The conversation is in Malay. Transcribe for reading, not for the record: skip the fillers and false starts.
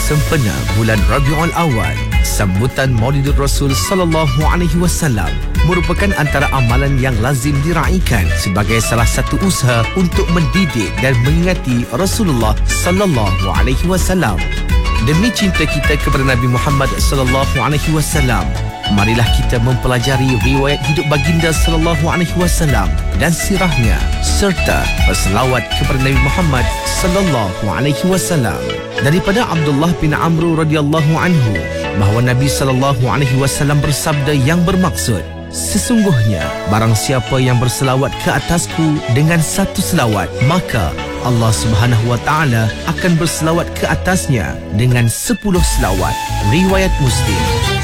sempena bulan Rabiul Awal, sambutan Maulidur Rasul sallallahu alaihi wasallam merupakan antara amalan yang lazim diraikan sebagai salah satu usaha untuk mendidik dan mengingati Rasulullah sallallahu alaihi wasallam. Demi cinta kita kepada Nabi Muhammad sallallahu alaihi wasallam, marilah kita mempelajari riwayat hidup baginda sallallahu alaihi wasallam dan sirahnya serta berselawat kepada Nabi Muhammad sallallahu alaihi wasallam. Daripada Abdullah bin Amr radhiyallahu anhu bahawa Nabi sallallahu alaihi wasallam bersabda yang bermaksud, sesungguhnya barang siapa yang berselawat ke atasku dengan satu selawat, maka Allah Subhanahu wa taala akan berselawat ke atasnya dengan 10 selawat. Riwayat Muslim.